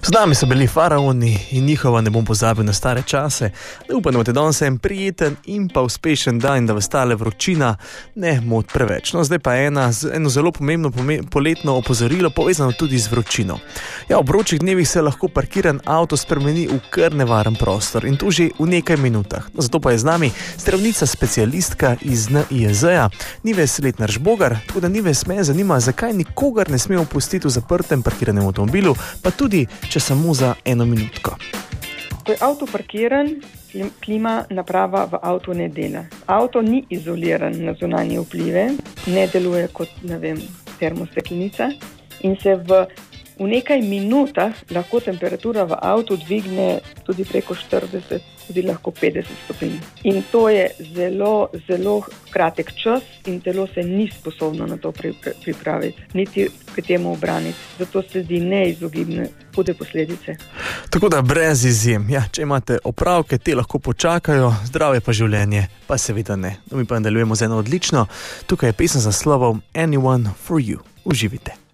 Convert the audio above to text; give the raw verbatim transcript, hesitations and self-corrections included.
Z nami so bili faraoni in njihova ne bom pozabil na stare čase. Ne upam, da imate danes en prijeten in pa uspešen dan in da vas tale vročina ne moti preveč. No, zdaj pa ena, eno zelo pomembno poletno opozorilo, povezano tudi z vročino. Ja, v vročih dnevih se lahko parkiran avto spremeni v kar nevaren prostor in to že v nekaj minutah. No, zato pa je z nami zdravnica specialistka iz N I E Z-ja, Nives Letnar-Žbogar, tako da Nives me zanima, zakaj nikogar ne smemo pustiti v zaprtem parkiranem avtomobilu, pa tudi če samo za eno minutko. Ko je avto parkiran, klima naprava v avtu ne dela. Avto ni izoliran na zunanje vplive, ne deluje kot, ne vem, termosteklenica in se v, v nekaj minutah lahko temperatura v avtu dvigne tudi preko štirideset, tudi lahko petdeset stopinj. In to je zelo, zelo kratek čas in telo se ni sposobno na to pripraviti, niti k temu obraniti. Zato se zdi neizogibne hude posledice. Tako da brez izjem, ja, če imate opravke, te lahko počakajo, zdravje pa življenje pa seveda ne. No, mi pa nadaljujemo z eno odlično, tukaj je pesem za naslovom Anyone for You. Uživite.